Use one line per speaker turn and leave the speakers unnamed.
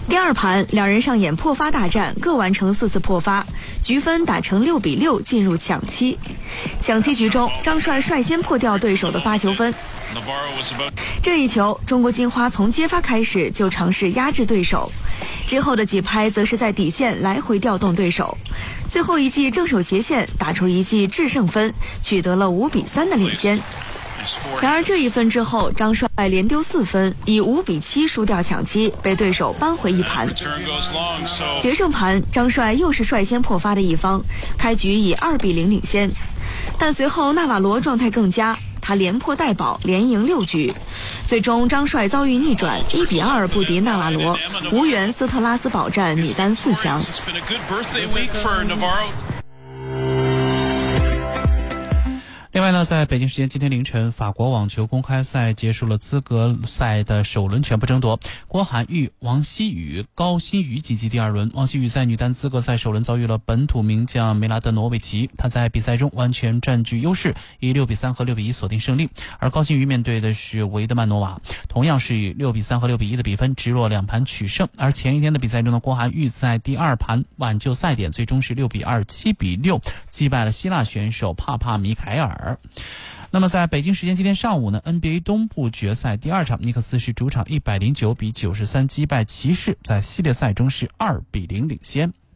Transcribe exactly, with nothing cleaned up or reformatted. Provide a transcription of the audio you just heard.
第二盘，两人上演破发大战，各完成四次破发，局分打成六比六，进入抢七。抢七局中，张帅率先破掉对手的发球分。这一球，中国金花从接发开始就尝试压制对手，之后的几拍则是在底线来回调动对手，最后一记正手斜线打出一记制胜分，取得了五比三的领先。然而这一分之后，张帅连丢四分，以五比七输掉抢七，被对手扳回一盘。决胜盘，张帅又是率先破发的一方，开局以二比零领先，但随后纳瓦罗状态更佳，他连破带保，连赢六局，最终张帅遭遇逆转，一比二不敌纳瓦罗，无缘斯特拉斯堡站女单四强。
另外呢，在北京时间今天凌晨，法国网球公开赛结束了资格赛的首轮全部争夺，郭涵玉、王希雨、高欣瑜晋级第二轮。王希雨在女单资格赛首轮遭遇了本土名将梅拉德诺维奇，她在比赛中完全占据优势，以六比三和六比一锁定胜利。而高欣瑜面对的是维德曼诺娃，同样是以六比三和六比一的比分直落两盘取胜。而前一天的比赛中呢，郭涵玉在第二盘挽救赛点，最终是六比二、七比六击败了希腊选手帕帕米凯尔。那么在北京时间今天上午呢 N B A 东部决赛第二场，尼克斯是主场一百零九比九十三击败骑士，在系列赛中是二比零领先。